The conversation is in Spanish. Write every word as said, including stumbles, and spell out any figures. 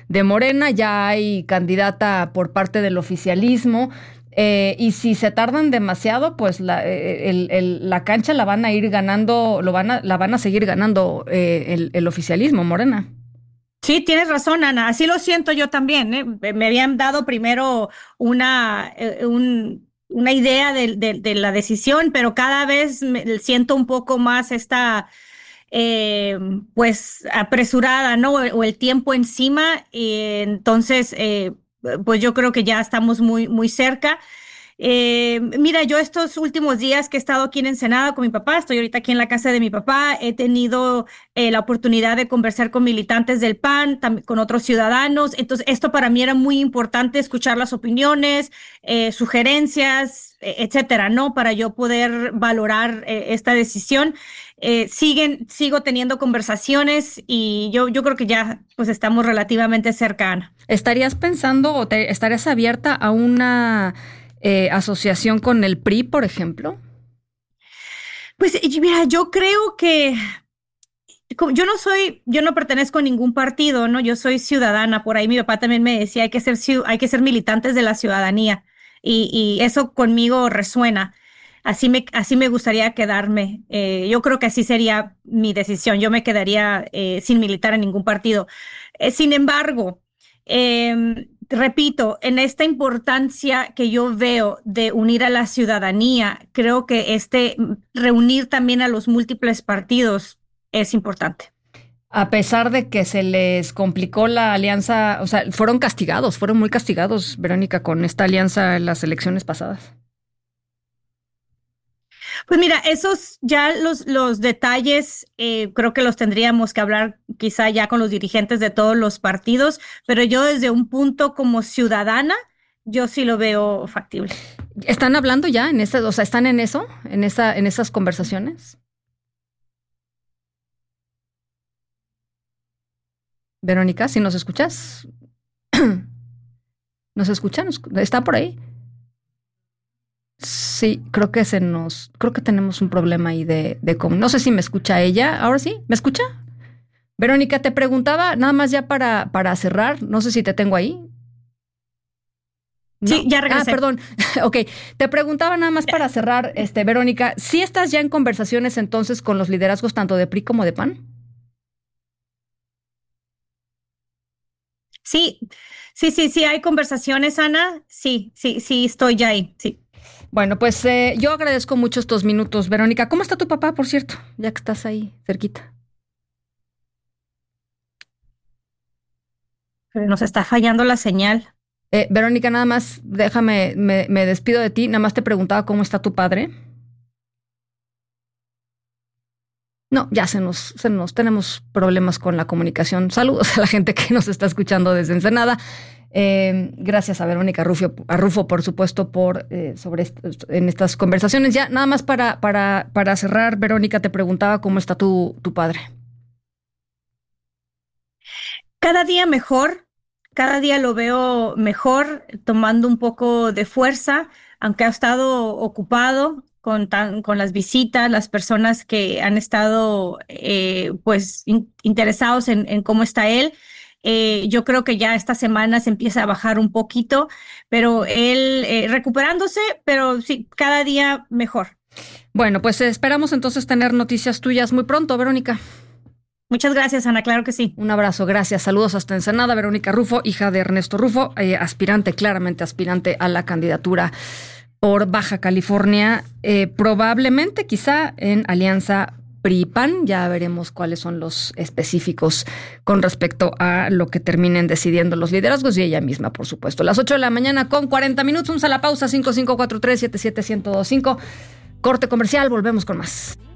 de Morena, ya hay candidata por parte del oficialismo. Eh, y si se tardan demasiado, pues la, el, el, la cancha la van a ir ganando, lo van a, la van a seguir ganando eh, el, el oficialismo, Morena. Sí, tienes razón, Ana. Así lo siento yo también, ¿eh? Me habían dado primero una, eh, un, una idea de, de, de la decisión, pero cada vez me siento un poco más esta, eh, pues, apresurada, ¿no? O, o el tiempo encima. Y entonces, eh, pues yo creo que ya estamos muy, muy cerca. Eh, mira, yo estos últimos días que he estado aquí en Ensenada con mi papá, estoy ahorita aquí en la casa de mi papá, he tenido eh, la oportunidad de conversar con militantes del P A N, tam- con otros ciudadanos. Entonces, esto para mí era muy importante, escuchar las opiniones, eh, sugerencias, eh, etcétera, ¿no? Para yo poder valorar eh, esta decisión. Eh, siguen, sigo teniendo conversaciones y yo, yo creo que ya pues estamos relativamente cercanos. ¿Estarías pensando o te, estarías abierta a una eh, asociación con el P R I, por ejemplo? Pues mira, yo creo que como yo no soy, yo no pertenezco a ningún partido, ¿no? Yo soy ciudadana. Por ahí mi papá también me decía, hay que ser, ciu- hay que ser militantes de la ciudadanía. Y, y eso conmigo resuena. Así me, así me gustaría quedarme. Eh, yo creo que así sería mi decisión. Yo me quedaría eh, sin militar en ningún partido. Eh, sin embargo, eh, repito, en esta importancia que yo veo de unir a la ciudadanía, creo que este reunir también a los múltiples partidos es importante. A pesar de que se les complicó la alianza, o sea, fueron castigados, fueron muy castigados, Verónica, con esta alianza en las elecciones pasadas. Pues mira, esos ya los, los detalles eh, creo que los tendríamos que hablar quizá ya con los dirigentes de todos los partidos, pero yo desde un punto como ciudadana, yo sí lo veo factible. ¿Están hablando ya en ese, o sea, están en eso, en esa, en esas conversaciones? Verónica, si nos escuchas, ¿nos escuchan? ¿Está por ahí? Sí, creo que se nos, creo que tenemos un problema ahí de, de com- no sé si me escucha ella. ¿Ahora sí? ¿Me escucha? Verónica, te preguntaba, nada más ya para, para cerrar, no sé si te tengo ahí. ¿No? Sí, ya regresé. Ah, perdón. Ok, te preguntaba nada más para cerrar, este, Verónica, ¿sí estás ya en conversaciones entonces con los liderazgos tanto de P R I como de P A N? Sí, sí, sí, sí, hay conversaciones, Ana. Sí, sí, sí, estoy ya ahí, sí. Bueno, pues eh, yo agradezco mucho estos minutos, Verónica. ¿Cómo está tu papá, por cierto? Ya que estás ahí cerquita. Nos está fallando la señal. Eh, Verónica, nada más, déjame, me, me despido de ti. Nada más te preguntaba cómo está tu padre. No, ya se nos, se nos tenemos problemas con la comunicación. Saludos a la gente que nos está escuchando desde Ensenada. Eh, gracias a Verónica Rufo, a Rufo, por supuesto, por eh, sobre est en estas conversaciones. Ya, nada más para, para, para cerrar, Verónica, te preguntaba cómo está tu, tu padre. Cada día mejor, cada día lo veo mejor, tomando un poco de fuerza, aunque ha estado ocupado con, tan, con las visitas, las personas que han estado eh, pues in, interesados en, en cómo está él. Eh, yo creo que ya esta semana se empieza a bajar un poquito, pero él eh, recuperándose, pero sí, cada día mejor. Bueno, pues esperamos entonces tener noticias tuyas muy pronto, Verónica. Muchas gracias, Ana, claro que sí. Un abrazo, gracias. Saludos hasta Ensenada. Verónica Rufo, hija de Ernesto Rufo, eh, aspirante, claramente aspirante a la candidatura por Baja California, eh, probablemente quizá en alianza P R I P A N. Ya veremos cuáles son los específicos con respecto a lo que terminen decidiendo los liderazgos y ella misma, por supuesto. Las ocho de la mañana con cuarenta minutos. Vamos a la pausa. cinco cinco cuatro tres siete siete uno cero dos cinco. Corte comercial. Volvemos con más.